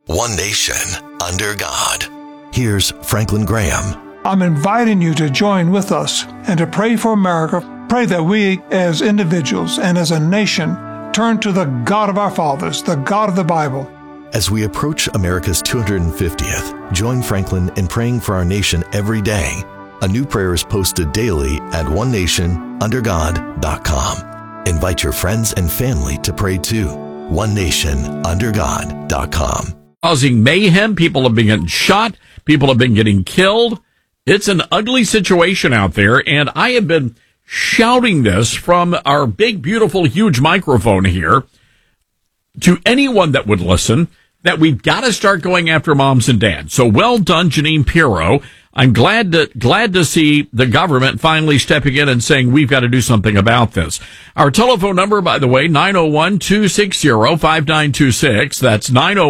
One nation, under God. Here's Franklin Graham. I'm inviting you to join with us and to pray for America. Pray that we, as individuals and as a nation, turn to the God of our fathers, the God of the Bible. As we approach America's 250th, join Franklin in praying for our nation every day. A new prayer is posted daily at onenationundergod.com. Invite your friends and family to pray too. onenationundergod.com. Causing mayhem, people have been getting shot, people have been getting killed. It's an ugly situation out there, and I have been shouting this from our big, beautiful, huge microphone here to anyone that would listen, that we've got to start going after moms and dads. So well done, Jeanine Pirro. I'm glad to see the government finally stepping in and saying we've got to do something about this. Our telephone number, by the way, 901-260-5926. That's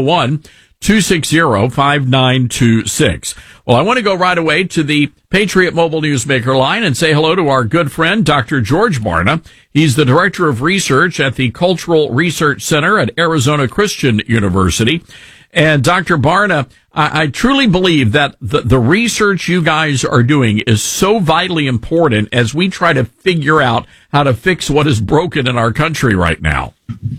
901-260-5926. Well, I want to go right away to the Patriot Mobile Newsmaker line and say hello to our good friend, Dr. George Barna. He's the Director of Research at the Cultural Research Center at Arizona Christian University. And Dr. Barna, I truly believe that the research you guys are doing is so vitally important as we try to figure out how to fix what is broken in our country right now.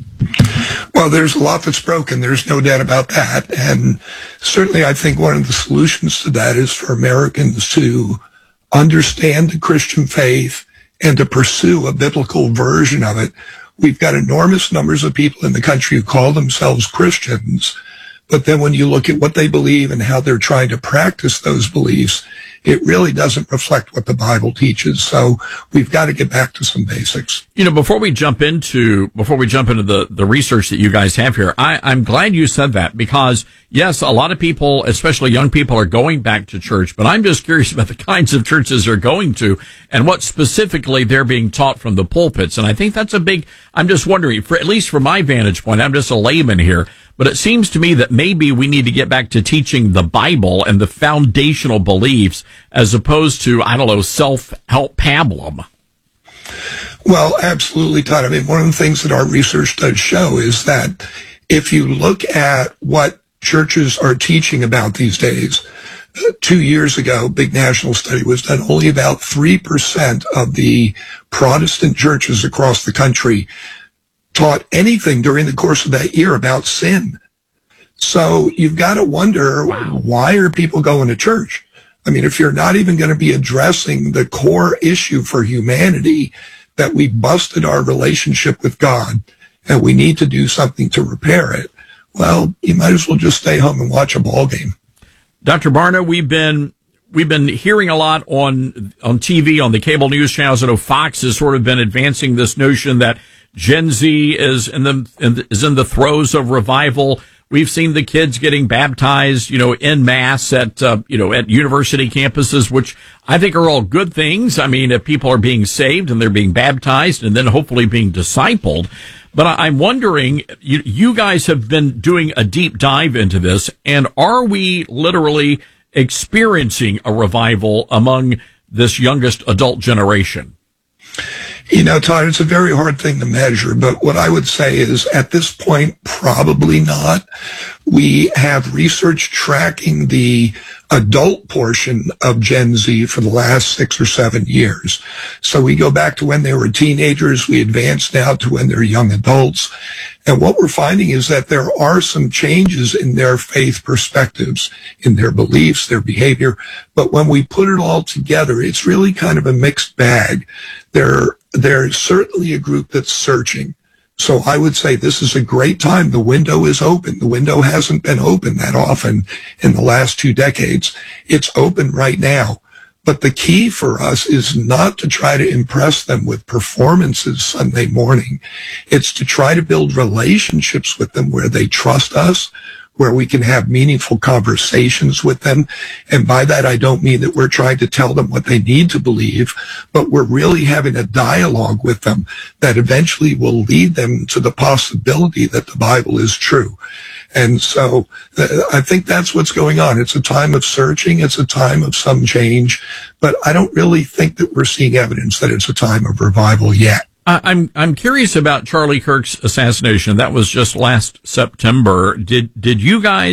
Well, there's a lot that's broken. There's no doubt about that. And certainly I think one of the solutions to that is for Americans to understand the Christian faith and to pursue a biblical version of it. We've got enormous numbers of people in the country who call themselves Christians, but then when you look at what they believe and how they're trying to practice those beliefs, it really doesn't reflect what the Bible teaches. So we've got to get back to some basics. You know, before we jump into the research that you guys have here, I'm glad you said that, because yes, a lot of people, especially young people, are going back to church, but I'm just curious about the kinds of churches they're going to and what specifically they're being taught from the pulpits. And I think that's I'm just wondering, at least from my vantage point, I'm just a layman here, but it seems to me that maybe we need to get back to teaching the Bible and the foundational beliefs as opposed to, self-help pablum. Well, absolutely, Todd. I mean, one of the things that our research does show is that if you look at what churches are teaching about these days, 2 years ago, big national study was done, only about 3% of the Protestant churches across the country taught anything during the course of that year about sin. So you've got to wonder, why are people going to church? I mean, if you're not even going to be addressing the core issue for humanity, that we busted our relationship with God and we need to do something to repair it, well, you might as well just stay home and watch a ball game. Dr. Barna, we've been hearing a lot on TV, on the cable news channels. I know Fox has sort of been advancing this notion that Gen Z is in the throes of revival. We've seen the kids getting baptized, en masse at university campuses, which I think are all good things. I mean, if people are being saved and they're being baptized and then hopefully being discipled. But I'm wondering, you guys have been doing a deep dive into this, and are we literally experiencing a revival among this youngest adult generation? Todd, it's a very hard thing to measure, but what I would say is at this point, probably not. We have research tracking the adult portion of Gen Z for the last 6 or 7 years. So we go back to when they were teenagers, we advance now to when they're young adults. And what we're finding is that there are some changes in their faith perspectives, in their beliefs, their behavior. But when we put it all together, it's really kind of a mixed bag. There's certainly a group that's searching. So I would say this is a great time. The window is open. The window hasn't been open that often in the last 2 decades. It's open right now. But the key for us is not to try to impress them with performances Sunday morning. It's to try to build relationships with them where they trust us, where we can have meaningful conversations with them. And by that, I don't mean that we're trying to tell them what they need to believe, but we're really having a dialogue with them that eventually will lead them to the possibility that the Bible is true. And so I think that's what's going on. It's a time of searching. It's a time of some change, but I don't really think that we're seeing evidence that it's a time of revival yet. I'm curious about Charlie Kirk's assassination. That was just last September. Did you guys